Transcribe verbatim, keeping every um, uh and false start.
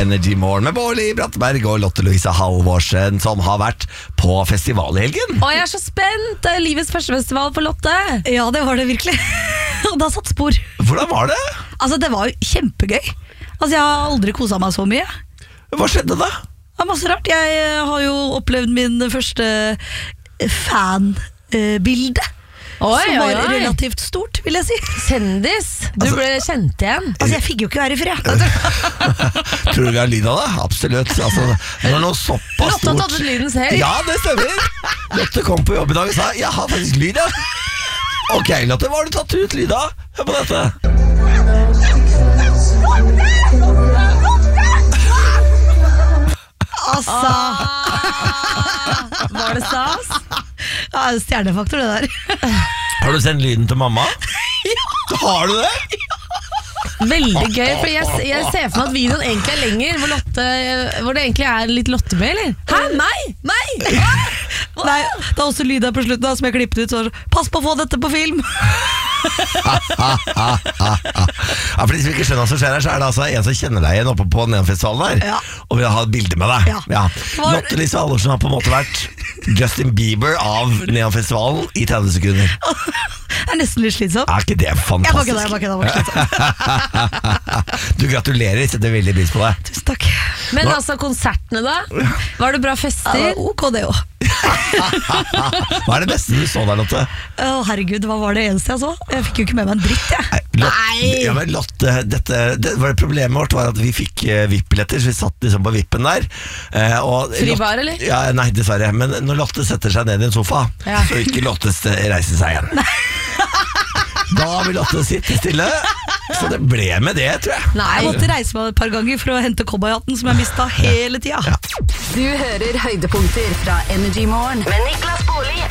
Energy Morgen med Bårli Brattberg og Lotte Louise Halvorsen, som har vært på festival i helgen. Å, jeg er så spent! Det er livets første festival for Lotte. Ja, det var det virkelig. Og det har satt spor. Hvordan var det? Altså, det var jo kjempegøy. Altså, jeg har aldri koset meg så mye. Hva skjedde da? Det er masse rart. Jeg har jo opplevd min første fanbilde. Oi, Som var oi, oi. relativt stort, vil jeg si. Kjendis. Du Altså- ble kjent igjen. Altså, jeg fikk jo ikke være i fred. Tror du vi har lyd av det? Absolutt. Altså, det var noe såpass Lotte har stort. tatt ut lyden selv. Ja, det stemmer. Lotte kom på jobb i dag og sa jeg har faktisk lyd, ja. Ok, Lotte, hva har du tatt ut lyd av? Hør på dette. Altså, Var det stas? ja, stjernefaktor det der. Har du sendt lyden til mamma? Ja. Har du det? Veldig gøy, for jeg, jeg ser for meg at videoen egentlig er lenger, hvor, Lotte, hvor det egentlig er litt Lotte med, eller? Hæ, meg? Meg? Nei, det er også lyd der på slutten da, som jeg klippet ut. Så, pass på å få dette på film. Ja, for de som ikke skjønner hva som skjer her, så er det altså en som kjenner deg igjen oppe på Neonfestivalen her, Ja. og vil ha et bilde med deg. Ja. Ja. Var- Lotte Lise Halvorsen har på en måte vært Justin Bieber av Neonfestivalen i tretti sekunder. Det er nesten litt slitsomt. Er ikke det Jeg bare kødder, jeg fantastisk? bare kødder, jeg bare slitsomt. Du gratulerer, setter veldig pris på deg. Tusen takk. Men altså, konsertene da? Var det bra Ja, fester? det var ok det også. Hva er det beste du så der, Lotte? Å, herregud, hva var det eneste jeg så? Jeg fikk jo ikke med meg en dritt, jeg. Nei, Lotte, ja, men Lotte dette, det var det Problemet vårt var at vi fikk uh, V I P-billetter, så vi satt liksom på vippen der. eh, og Fri Lotte- bar, eller? Ja, nei, dessverre. Men når Lotte setter seg ned i en sofa, Ja. så ikke Lotte st- reise seg igjen. Da vil Lotte sitte stille. Så det ble med det, tror jeg. Nei. Jeg måtte reise meg et par ganger for å hente cowboyhatten som jeg mistet hele tida. Du hører høydepunkter fra Energy Morgen med Niklas Bårli